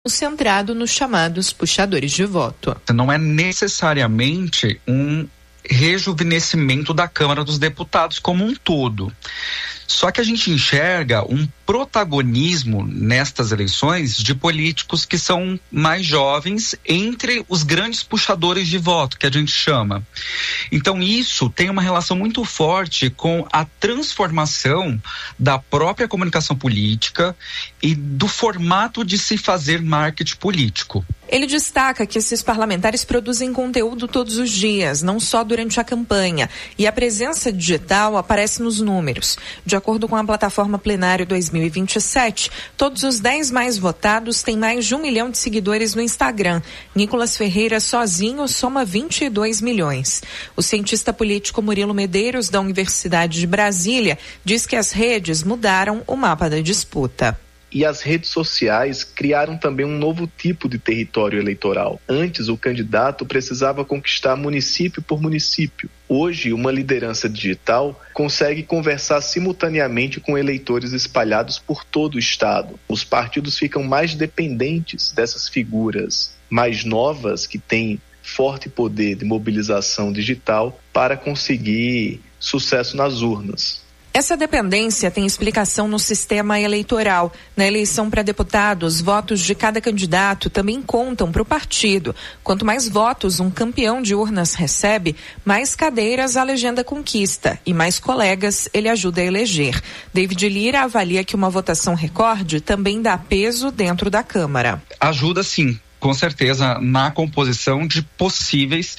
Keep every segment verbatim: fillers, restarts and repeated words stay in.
centrado nos chamados puxadores de voto. Não é necessariamente um rejuvenescimento da Câmara dos Deputados como um todo. Só que a gente enxerga um protagonismo nestas eleições de políticos que são mais jovens entre os grandes puxadores de voto, que a gente chama. Então isso tem uma relação muito forte com a transformação da própria comunicação política e do formato de se fazer marketing político. Ele destaca que esses parlamentares produzem conteúdo todos os dias, não só durante a campanha, e a presença digital aparece nos números. De acordo com a plataforma Plenário dois mil e vinte e sete, todos os dez mais votados têm mais de um milhão de seguidores no Instagram. Nicolas Ferreira sozinho soma vinte e dois milhões. O cientista político Murilo Medeiros, da Universidade de Brasília, diz que as redes mudaram o mapa da disputa. E as redes sociais criaram também um novo tipo de território eleitoral. Antes, o candidato precisava conquistar município por município. Hoje, uma liderança digital consegue conversar simultaneamente com eleitores espalhados por todo o estado. Os partidos ficam mais dependentes dessas figuras mais novas que têm forte poder de mobilização digital para conseguir sucesso nas urnas. Essa dependência tem explicação no sistema eleitoral. Na eleição para deputados, votos de cada candidato também contam para o partido. Quanto mais votos um campeão de urnas recebe, mais cadeiras a legenda conquista e mais colegas ele ajuda a eleger. David Lira avalia que uma votação recorde também dá peso dentro da Câmara. Ajuda sim, com certeza, na composição de possíveis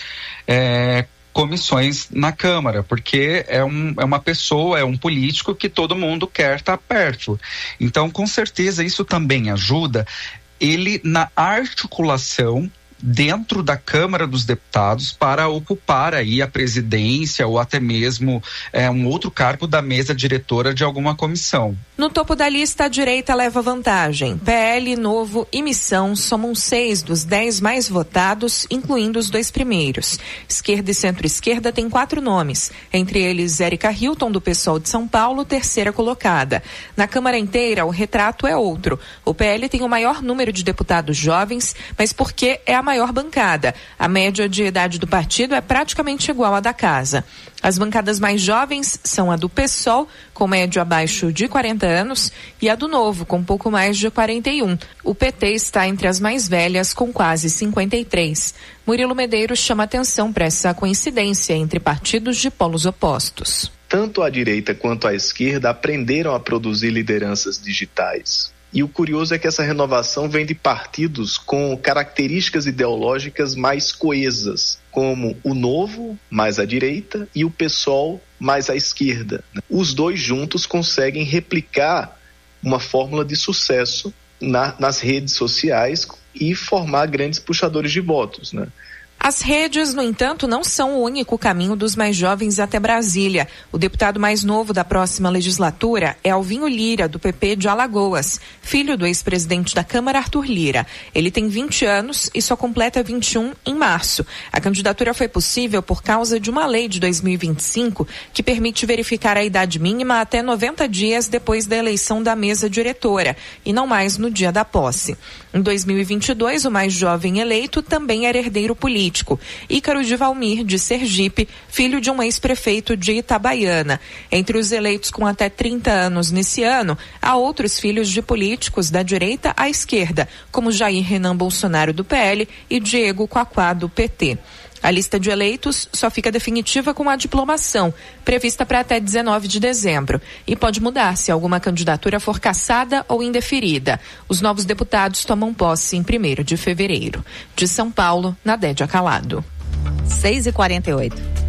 é, comissões na Câmara, porque é, um, é uma pessoa, é um político que todo mundo quer estar perto. Então, com certeza, isso também ajuda ele na articulação dentro da Câmara dos Deputados para ocupar aí a presidência ou até mesmo é, um outro cargo da mesa diretora de alguma comissão. No topo da lista, a direita leva vantagem. P L, Novo e Missão somam seis dos dez mais votados, incluindo os dois primeiros. Esquerda e centro-esquerda têm quatro nomes, entre eles Érica Hilton, do PSOL de São Paulo, terceira colocada. Na Câmara inteira, o retrato é outro. O P L tem o maior número de deputados jovens, mas porque é a maior bancada. A média de idade do partido é praticamente igual à da casa. As bancadas mais jovens são a do PSOL, com média abaixo de quarenta anos, e a do Novo, com pouco mais de quarenta e um. O P T está entre as mais velhas, com quase cinquenta e três. Murilo Medeiros chama atenção para essa coincidência entre partidos de polos opostos. Tanto a direita quanto a esquerda aprenderam a produzir lideranças digitais. E o curioso é que essa renovação vem de partidos com características ideológicas mais coesas, como o Novo, mais à direita, e o PSOL, mais à esquerda. Os dois juntos conseguem replicar uma fórmula de sucesso na, nas redes sociais e formar grandes puxadores de votos, né? As redes, no entanto, não são o único caminho dos mais jovens até Brasília. O deputado mais novo da próxima legislatura é Alvinho Lira, do P P de Alagoas, filho do ex-presidente da Câmara, Arthur Lira. Ele tem vinte anos e só completa vinte e um em março. A candidatura foi possível por causa de uma lei de dois mil e vinte e cinco que permite verificar a idade mínima até noventa dias depois da eleição da mesa diretora, e não mais no dia da posse. Em dois mil e vinte e dois, o mais jovem eleito também era herdeiro político. Ícaro de Valmir, de Sergipe, filho de um ex-prefeito de Itabaiana. Entre os eleitos com até trinta anos nesse ano, há outros filhos de políticos da direita à esquerda, como Jair Renan Bolsonaro, do P L, e Diego Quaquá, do P T. A lista de eleitos só fica definitiva com a diplomação, prevista para até dezenove de dezembro, e pode mudar se alguma candidatura for cassada ou indeferida. Os novos deputados tomam posse em primeiro de fevereiro. De São Paulo, Nadédia Calado. seis e quarenta e oito.